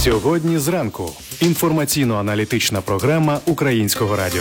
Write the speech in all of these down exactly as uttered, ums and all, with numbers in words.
Сьогодні зранку. Інформаційно-аналітична програма Українського радіо.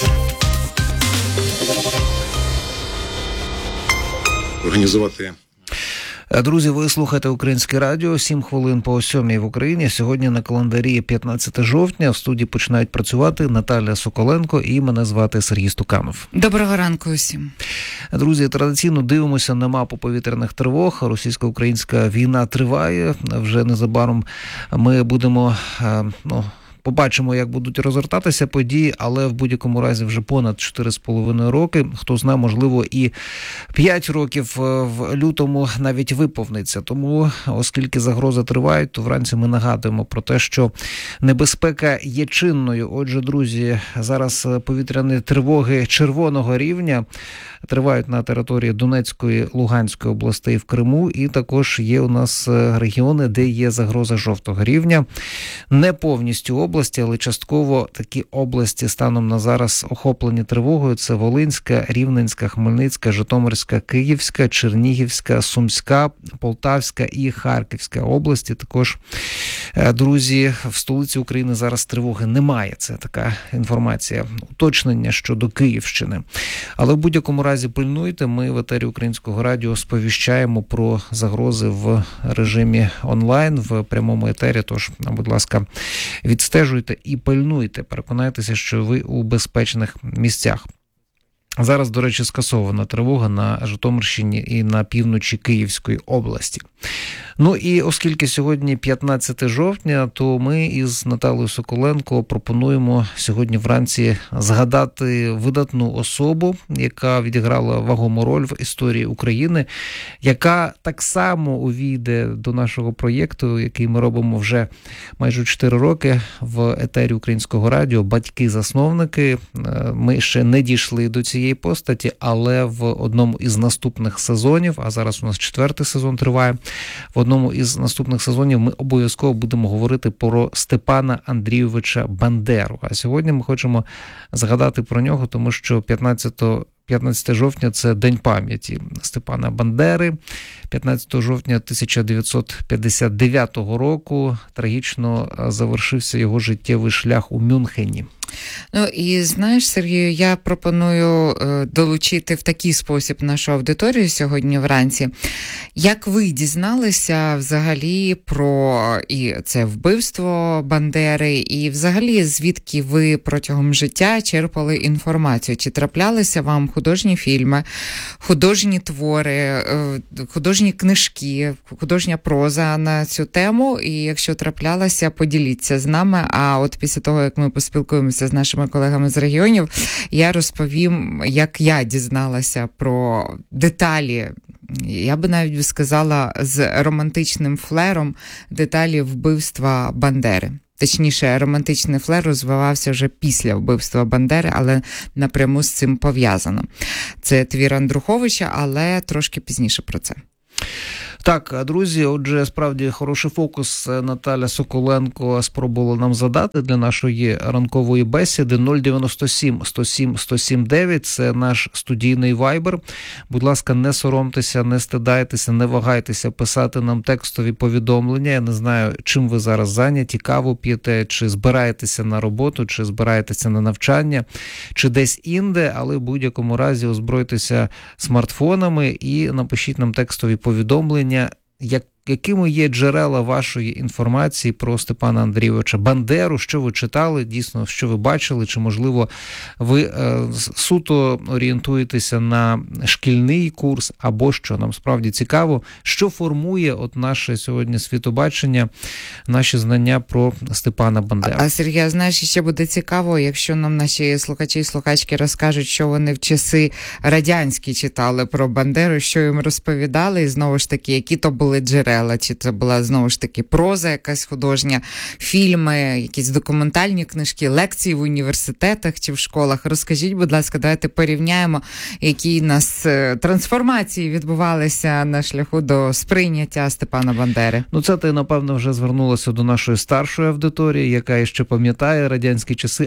Організувати. Друзі, ви слухаєте Українське радіо, сім хвилин по сьомій в Україні. Сьогодні на календарі п'ятнадцяте жовтня. В студії починають працювати Наталя Соколенко і мене звати Сергій Стуканов. Доброго ранку усім. Друзі, традиційно дивимося на мапу повітряних тривог. Російсько-українська війна триває. Вже незабаром ми будемо, ну, побачимо, як будуть розгортатися події, але в будь-якому разі вже понад чотири з половиною роки. Хто знає, можливо, і п'ять років в лютому навіть виповниться. Тому, оскільки загрози тривають, то вранці ми нагадуємо про те, що небезпека є чинною. Отже, друзі, зараз повітряні тривоги червоного рівня тривають на території Донецької, Луганської областей в Криму, і також є у нас регіони, де є загроза жовтого рівня. Не повністю області, але частково такі області станом на зараз охоплені тривогою. Це Волинська, Рівненська, Хмельницька, Житомирська, Київська, Чернігівська, Сумська, Полтавська і Харківська області. Також, друзі, в столиці України зараз тривоги немає. Це така інформація, уточнення щодо Київщини. Але в будь-якому разі пильнуйте. Ми в етері Українського радіо сповіщаємо про загрози в режимі онлайн, в прямому етері. Тож, будь ласка, відстежуйте і пильнуйте. Переконайтеся, що ви у безпечних місцях. Зараз, до речі, скасована тривога на Житомирщині і на півночі Київської області. Ну і оскільки сьогодні п'ятнадцяте жовтня, то ми із Наталею Соколенко пропонуємо сьогодні вранці згадати видатну особу, яка відіграла вагому роль в історії України, яка так само увійде до нашого проєкту, який ми робимо вже майже чотири роки в етері Українського радіо «Батьки-засновники». Ми ще не дійшли до цієї постаті, але в одному із наступних сезонів, а зараз у нас четвертий сезон триває, в одному із наступних сезонів ми обов'язково будемо говорити про Степана Андрійовича Бандеру. А сьогодні ми хочемо згадати про нього, тому що п'ятнадцяте жовтня – це День пам'яті Степана Бандери. п'ятнадцятого жовтня тисяча дев'ятсот п'ятдесят дев'ятого року трагічно завершився його життєвий шлях у Мюнхені. Ну і знаєш, Сергію, я пропоную е, долучити в такий спосіб нашу аудиторію сьогодні вранці. Як ви дізналися взагалі про і це вбивство Бандери, і взагалі звідки ви протягом життя черпали інформацію? Чи траплялися вам художні фільми, художні твори, е, художні книжки, художня проза на цю тему? І якщо траплялася, поділіться з нами. А от після того, як ми поспілкуємося з нашими колегами з регіонів, я розповім, як я дізналася про деталі, я би навіть сказала, з романтичним флером, деталі вбивства Бандери. Точніше, романтичний флер розвивався вже після вбивства Бандери, але напряму з цим пов'язано. Це твір Андруховича, але трошки пізніше про це. Так, друзі, отже, справді хороший фокус Наталя Соколенко спробувала нам задати для нашої ранкової бесіди. нуль дев'яносто сім сто сім сто сім дев'ять – це наш студійний вайбер. Будь ласка, не соромтеся, не стидайтеся, не вагайтеся писати нам текстові повідомлення. Я не знаю, чим ви зараз зайняті, каву п'єте, чи збираєтеся на роботу, чи збираєтеся на навчання, чи десь інде, але в будь-якому разі озбройтеся смартфонами і напишіть нам текстові повідомлення. Як, якими є джерела вашої інформації про Степана Андрійовича Бандеру, що ви читали, дійсно, що ви бачили, чи, можливо, ви е, суто орієнтуєтеся на шкільний курс, або що, нам справді цікаво, що формує от наше сьогодні світобачення, наші знання про Степана Бандеру. А, Сергій, знаєш, ще буде цікаво, якщо нам наші слухачі і слухачки розкажуть, що вони в часи радянські читали про Бандеру, що їм розповідали, і знову ж таки, які то були джерела. Чи це була, знову ж таки, проза якась художня, фільми, якісь документальні книжки, лекції в університетах чи в школах. Розкажіть, будь ласка, давайте порівняємо, які у нас трансформації відбувалися на шляху до сприйняття Степана Бандери. Ну, це ти, напевно, вже звернулася до нашої старшої аудиторії, яка ще пам'ятає радянські часи, а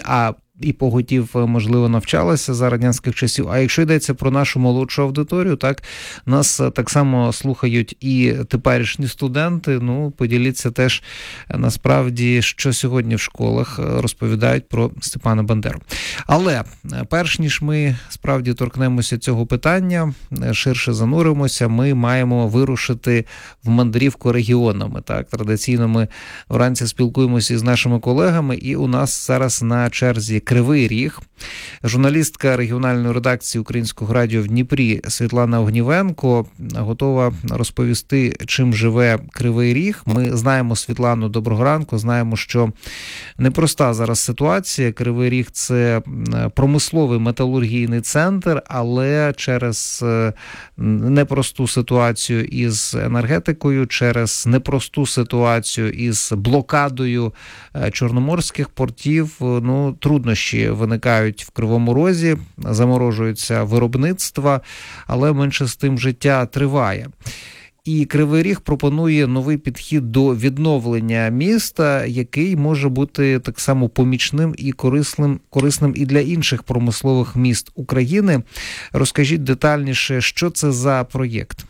і поготів, можливо, навчалася за радянських часів. А якщо йдеться про нашу молодшу аудиторію, так, нас так само слухають і теперішні студенти. Ну, поділіться теж, насправді, що сьогодні в школах розповідають про Степана Бандеру. Але перш ніж ми справді торкнемося цього питання, ширше зануримося, ми маємо вирушити в мандрівку регіонами. Так, традиційно ми вранці спілкуємося з нашими колегами, і у нас зараз на черзі Кривий Ріг. Журналістка регіональної редакції Українського радіо в Дніпрі Світлана Огнівенко готова розповісти, чим живе Кривий Ріг. Ми знаємо Світлану, доброго ранку, знаємо, що непроста зараз ситуація. Кривий Ріг – це промисловий металургійний центр, але через непросту ситуацію із енергетикою, через непросту ситуацію із блокадою чорноморських портів, ну, труднощі виникають в Кривому Розі, заморожуються виробництва, але менше з тим життя триває. І Кривий Ріг пропонує новий підхід до відновлення міста, який може бути так само помічним і корисним, корисним і для інших промислових міст України. Розкажіть детальніше, що це за проєкт?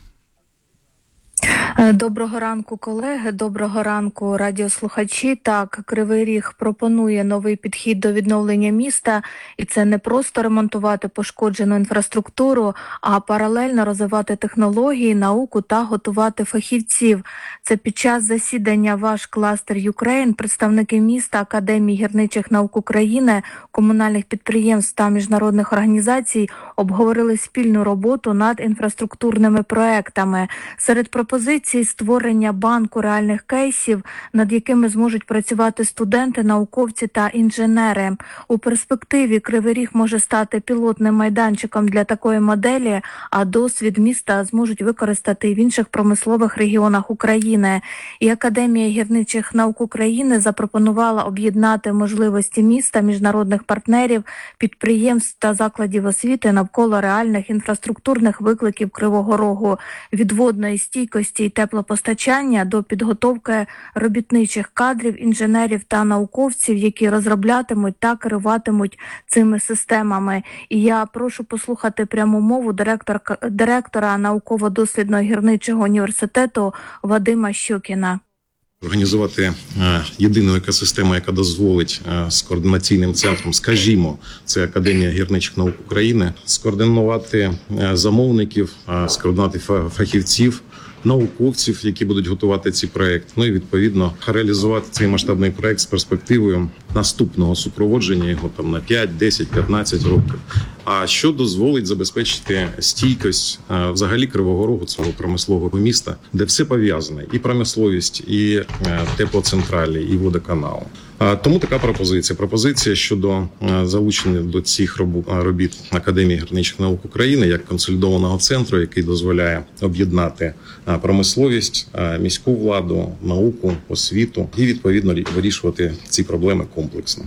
Доброго ранку, колеги, доброго ранку, радіослухачі. Так, Кривий Ріг пропонує новий підхід до відновлення міста, і це не просто ремонтувати пошкоджену інфраструктуру, а паралельно розвивати технології, науку та готувати фахівців. Це під час засідання «Ваш кластер Юкрейн» представники міста, Академії гірничих наук України, комунальних підприємств та міжнародних організацій обговорили спільну роботу над інфраструктурними проектами. Серед пропозицій створення банку реальних кейсів, над якими зможуть працювати студенти, науковці та інженери. У перспективі Кривий Ріг може стати пілотним майданчиком для такої моделі, а досвід міста зможуть використати в інших промислових регіонах України. І Академія гірничих наук України запропонувала об'єднати можливості міста, міжнародних партнерів, підприємств та закладів освіти навколо реальних інфраструктурних викликів Кривого Рогу, від водної стійкості і теплопостачання до підготовки робітничих кадрів, інженерів та науковців, які розроблятимуть та керуватимуть цими системами. І я прошу послухати пряму мову директор, директора науково-дослідного гірничого університету Вадима Щокіна. Організувати е, єдину екосистему, яка дозволить е, з координаційним центром, скажімо, це Академія гірничих наук України, скоординувати е, замовників, е, скоординувати фахівців, науковців, які будуть готувати ці проекти. Ну і відповідно реалізувати цей масштабний проект з перспективою наступного супроводження його там на п'ять, десять, п'ятнадцять років. А що дозволить забезпечити стійкість е, взагалі Кривого Рогу, цього промислового міста, де все пов'язане: і промисловість, і е, теплоцентралі, і водоканал. А, тому така пропозиція. Пропозиція щодо е, залучення до цих робіт Академії гірничих наук України як консолідованого центру, який дозволяє об'єднати е, промисловість, е, міську владу, науку, освіту і відповідно вирішувати ці проблеми комплексно.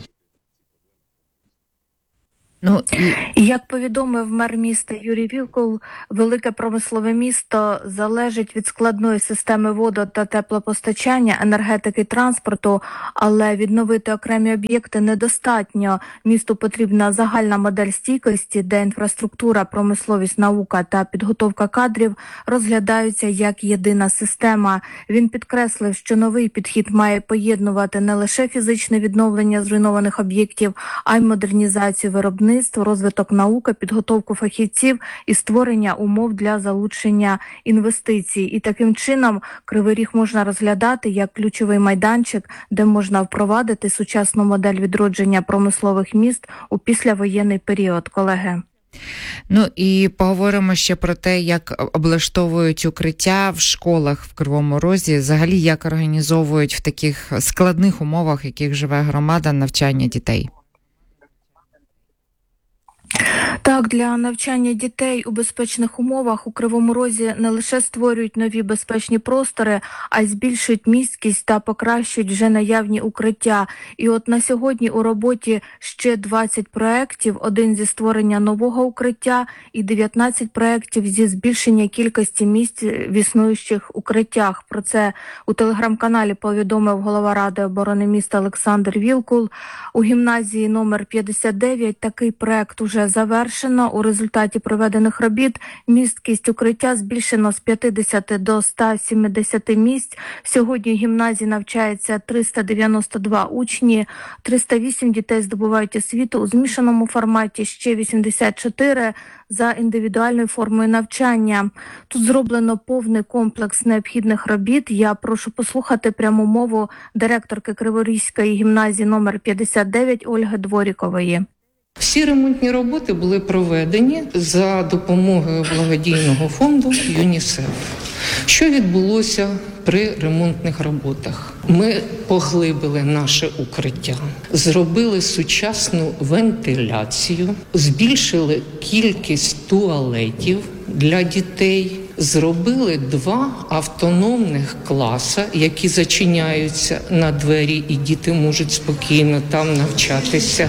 Ну, і як повідомив мер міста Юрій Вілкул, велике промислове місто залежить від складної системи водо- та теплопостачання, енергетики, транспорту, але відновити окремі об'єкти недостатньо. Місту потрібна загальна модель стійкості, де інфраструктура, промисловість, наука та підготовка кадрів розглядаються як єдина система. Він підкреслив, що новий підхід має поєднувати не лише фізичне відновлення зруйнованих об'єктів, а й модернізацію виробництва, розвиток науки, підготовку фахівців і створення умов для залучення інвестицій. І таким чином Кривий Ріг можна розглядати як ключовий майданчик, де можна впровадити сучасну модель відродження промислових міст у післявоєнний період, колеги. Ну і поговоримо ще про те, як облаштовують укриття в школах в Кривому Розі, взагалі як організовують в таких складних умовах, в яких живе громада, навчання дітей. Так, для навчання дітей у безпечних умовах у Кривому Розі не лише створюють нові безпечні простори, а й збільшують місткість та покращують вже наявні укриття. І от на сьогодні у роботі ще двадцять проєктів, один зі створення нового укриття і дев'ятнадцять проєктів зі збільшення кількості місць в існуючих укриттях. Про це у телеграм-каналі повідомив голова Ради оборони міста Олександр Вілкул. У гімназії номер п'ятдесят дев'ять такий проєкт уже завершено. У результаті проведених робіт місткість укриття збільшено з п'ятдесят до ста сімдесят місць. Сьогодні в гімназії навчається триста дев'яносто два учні, триста вісім дітей здобувають освіту у змішаному форматі, ще вісімдесят чотири за індивідуальною формою навчання. Тут зроблено повний комплекс необхідних робіт. Я прошу послухати пряму мову директорки Криворізької гімназії номер п'ятдесят дев'ять Ольги Дворікової. Всі ремонтні роботи були проведені за допомогою благодійного фонду ЮНІСЕФ. Що відбулося при ремонтних роботах? Ми поглибили наше укриття, зробили сучасну вентиляцію, збільшили кількість туалетів для дітей, зробили два автономних класи, які зачиняються на двері, і діти можуть спокійно там навчатися.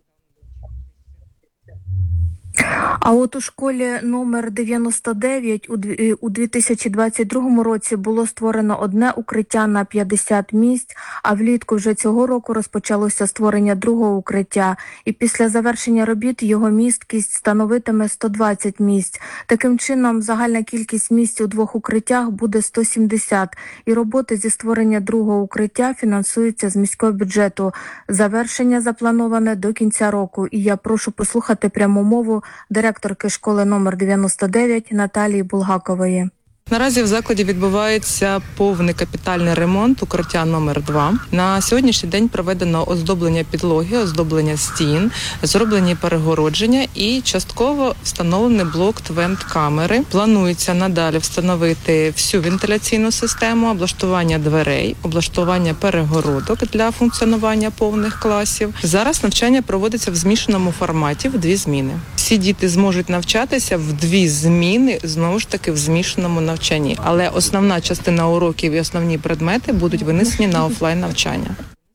А от у школі номер дев'яносто дев'ять у дві тисячі двадцять другому році було створено одне укриття на п'ятдесят місць, а влітку вже цього року розпочалося створення другого укриття. І після завершення робіт його місткість становитиме сто двадцять місць. Таким чином, загальна кількість місць у двох укриттях буде сто сімдесят. І роботи зі створення другого укриття фінансуються з міського бюджету. Завершення заплановане до кінця року. І я прошу послухати пряму мову директорки школи номер дев'яносто дев'ять Наталії Булгакової. Наразі в закладі відбувається повний капітальний ремонт укриття номер два. На сьогоднішній день проведено оздоблення підлоги, оздоблення стін, зроблені перегородження і частково встановлений блок твент-камери. Планується надалі встановити всю вентиляційну систему, облаштування дверей, облаштування перегородок для функціонування повних класів. Зараз навчання проводиться в змішаному форматі в дві зміни. Всі діти зможуть навчатися в дві зміни, знову ж таки в змішаному навчанні. Але основна частина уроків і основні предмети будуть винесені на офлайн навчання.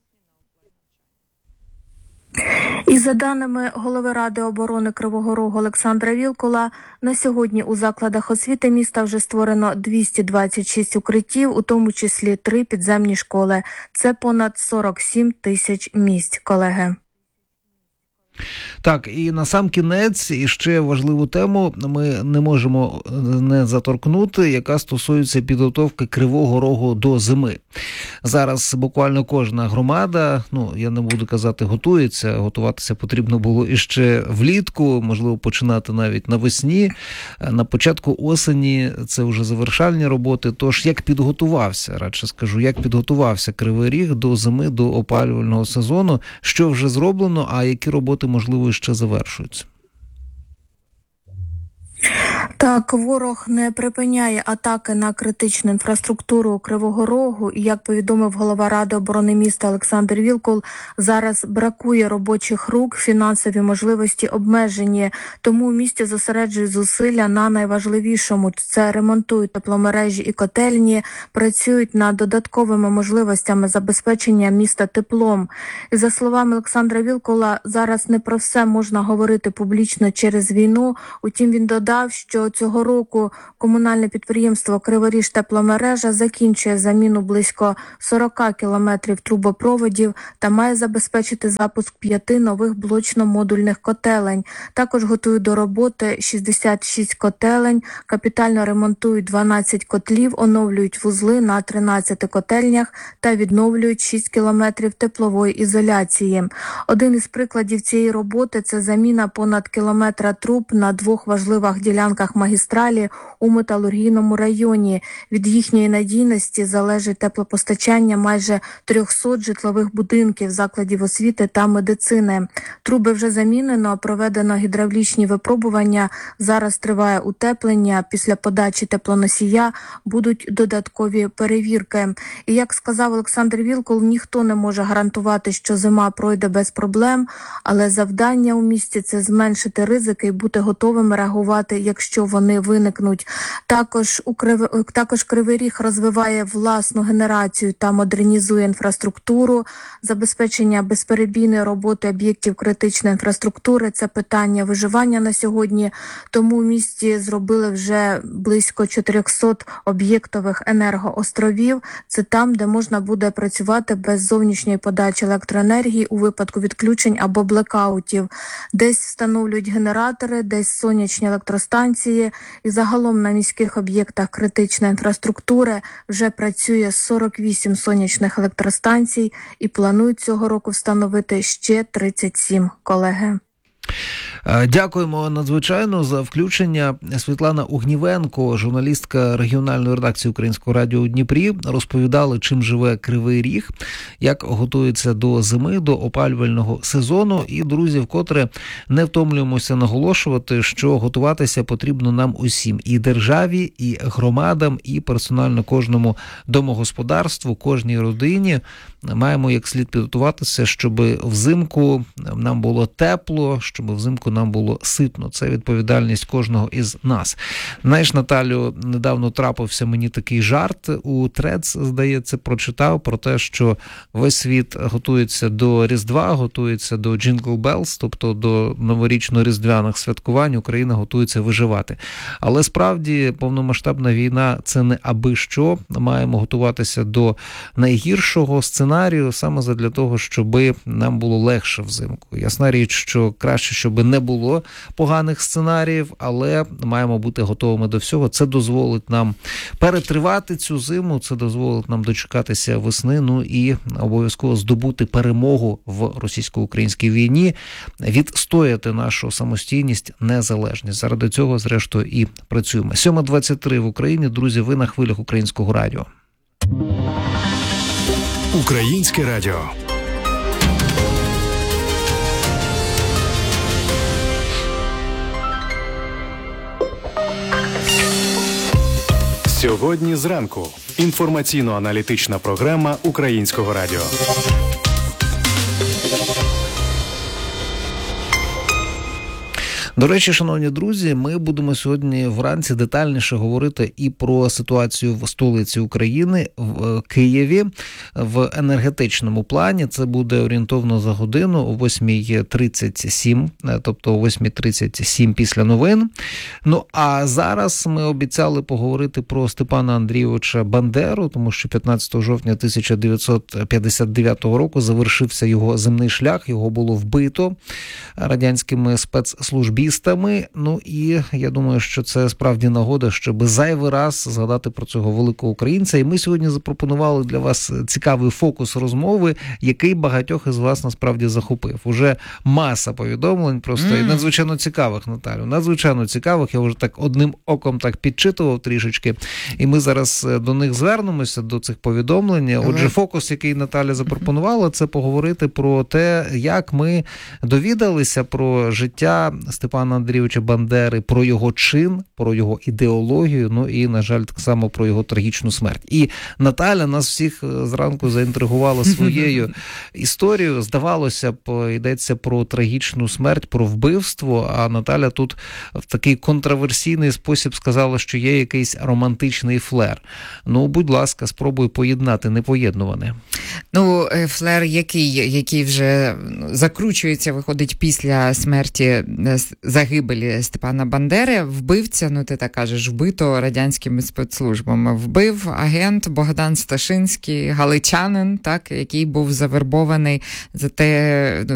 І за даними голови Ради оборони Кривого Рогу Олександра Вілкула, на сьогодні у закладах освіти міста вже створено двісті двадцять шість укриттів, у тому числі три підземні школи. Це понад сорок сім тисяч місць, колеги. Так, і на сам кінець, і ще важливу тему ми не можемо не заторкнути, яка стосується підготовки Кривого Рогу до зими. Зараз буквально кожна громада, ну, я не буду казати готується, готуватися потрібно було іще влітку, можливо, починати навіть навесні. На початку осені це вже завершальні роботи. Тож, як підготувався, радше скажу, як підготувався Кривий Ріг до зими, до опалювального сезону, що вже зроблено, а які роботи, можливо, ще завершуються? Так, ворог не припиняє атаки на критичну інфраструктуру Кривого Рогу. І, як повідомив голова Ради оборони міста Олександр Вілкул, зараз бракує робочих рук, фінансові можливості обмежені. Тому в місті зосереджують зусилля на найважливішому. Це ремонтують тепломережі і котельні, працюють над додатковими можливостями забезпечення міста теплом. І за словами Олександра Вілкула, зараз не про все можна говорити публічно через війну. Утім, він додав, що цього року комунальне підприємство «Криворіжтепломережа» закінчує заміну близько сорок кілометрів трубопроводів та має забезпечити запуск п'яти нових блочно-модульних котелень. Також готують до роботи шістдесят шість котелень, капітально ремонтують дванадцять котлів, оновлюють вузли на тринадцяти котельнях та відновлюють шість кілометрів теплової ізоляції. Один із прикладів цієї роботи – це заміна понад кілометра труб на двох важливих ділянках участках магістралі у металургійному районі. Від їхньої надійності залежить теплопостачання майже триста житлових будинків, закладів освіти та медицини. Труби вже замінено, проведено гідравлічні випробування. Зараз триває утеплення. Після подачі теплоносія будуть додаткові перевірки. І як сказав Олександр Вілкул, ніхто не може гарантувати, що зима пройде без проблем, але завдання у місті – це зменшити ризики і бути готовими реагувати, якщо вони виникнуть. Також, у Крив... Також Кривий Ріг розвиває власну генерацію та модернізує інфраструктуру. Забезпечення безперебійної роботи об'єктів критичної інфраструктури – це питання виживання на сьогодні. Тому в місті зробили вже близько чотириста об'єктових енергоостровів. Це там, де можна буде працювати без зовнішньої подачі електроенергії у випадку відключень або блекаутів. Десь встановлюють генератори, десь сонячні електростанції. І загалом на міських об'єктах критичної інфраструктури вже працює сорок вісім сонячних електростанцій і планують цього року встановити ще тридцять сім, колеги. Дякуємо надзвичайно за включення. Світлана Огнівенко, журналістка регіональної редакції Українського радіо у Дніпрі, розповідала, чим живе Кривий Ріг, як готується до зими, до опалювального сезону. І, друзі, вкотре не втомлюємося наголошувати, що готуватися потрібно нам усім. І державі, і громадам, і персонально кожному домогосподарству, кожній родині. Маємо як слід підготуватися, щоб взимку нам було тепло, щоб взимку нам було ситно. Це відповідальність кожного із нас. Знаєш, Наталю, недавно трапився мені такий жарт у Трец, здається, прочитав про те, що весь світ готується до Різдва, готується до Jingle Bells, тобто до новорічно-різдвяних святкувань, Україна готується виживати. Але справді повномасштабна війна – це не аби що. Маємо готуватися до найгіршого сценарію саме задля того, щоб нам було легше взимку. Ясна річ, що краще, щоб не було поганих сценаріїв, але маємо бути готовими до всього. Це дозволить нам перетривати цю зиму, це дозволить нам дочекатися весни, ну і обов'язково здобути перемогу в російсько-українській війні, відстояти нашу самостійність, незалежність. Заради цього, зрештою, і працюємо. сьома двадцять три в Україні. Друзі, ви на хвилях Українського радіо. Українське радіо. Сьогодні зранку. Інформаційно-аналітична програма Українського радіо. До речі, шановні друзі, ми будемо сьогодні вранці детальніше говорити і про ситуацію в столиці України, в Києві, в енергетичному плані. Це буде орієнтовно за годину о восьма тридцять сім, тобто о восьма тридцять сім після новин. Ну, а зараз ми обіцяли поговорити про Степана Андрійовича Бандеру, тому що п'ятнадцятого жовтня тисяча дев'ятсот п'ятдесят дев'ятого року завершився його земний шлях, його було вбито радянськими спецслужбами. Ну і я думаю, що це справді нагода, щоб зайвий раз згадати про цього великого українця. І ми сьогодні запропонували для вас цікавий фокус розмови, який багатьох із вас насправді захопив. Уже маса повідомлень просто mm. і надзвичайно цікавих, Наталю. Надзвичайно цікавих. Я вже так одним оком так підчитував трішечки. І ми зараз до них звернемося, до цих повідомлень. Mm. Отже, фокус, який Наталя запропонувала, це поговорити про те, як ми довідалися про життя Степана Степана Андрійовича Бандери, про його чин, про його ідеологію, ну і, на жаль, так само про його трагічну смерть. І Наталя нас всіх зранку заінтригувала своєю історією. Здавалося б, йдеться про трагічну смерть, про вбивство, а Наталя тут в такий контроверсійний спосіб сказала, що є якийсь романтичний флер. Ну, будь ласка, спробуй поєднати непоєднуване. Ну, флер, який, який вже закручується, виходить після смерті, загибелі Степана Бандери. Вбивця, ну ти так кажеш, вбито радянськими спецслужбами. Вбив агент Богдан Сташинський, галичанин, так, який був завербований за те,